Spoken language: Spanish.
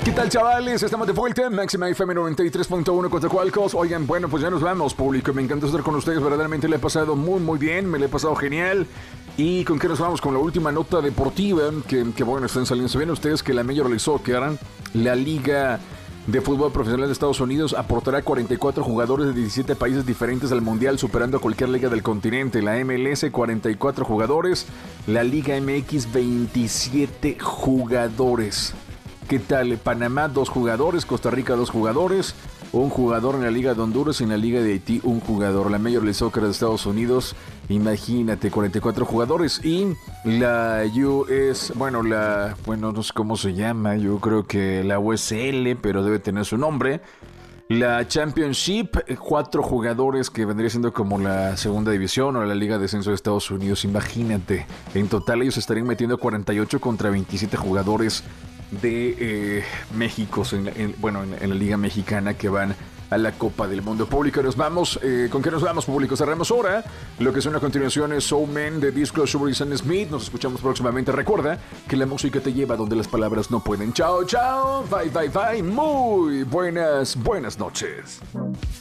¿Qué tal, chavales? Estamos de vuelta en Máxima FM 93.1 Coatzacoalcos. Oigan, bueno, pues ya nos vamos, público. Me encanta estar con ustedes. Verdaderamente le he pasado muy bien. Me le he pasado genial. ¿Y con qué nos vamos? Con la última nota deportiva. Que bueno, están saliendo. ¿Se ven ustedes que la Major League Soccer, la Liga de Fútbol Profesional de Estados Unidos, aportará 44 jugadores de 17 países diferentes al Mundial, superando a cualquier liga del continente? La MLS, 44 jugadores. La Liga MX, 27 jugadores. ¿Qué tal? Panamá, 2 jugadores. Costa Rica, 2 jugadores. Un jugador en la Liga de Honduras y en la Liga de Haití, un jugador. La Major League Soccer de Estados Unidos, imagínate, 44 jugadores. Y la US, no sé cómo se llama, yo creo que la USL, pero debe tener su nombre. La Championship, 4 jugadores, que vendría siendo como la segunda división o la Liga de Descenso de Estados Unidos. Imagínate, en total ellos estarían metiendo 48 contra 27 jugadores de México, en la Liga Mexicana, que van a la Copa del Mundo. Público, nos vamos. ¿Con qué nos vamos, público? Cerramos ahora. Lo que suena a continuación es Soul Man de Disclosure y Sam Smith. Nos escuchamos próximamente. Recuerda que la música te lleva donde las palabras no pueden. Chao, chao. Bye, bye, bye. Muy buenas noches.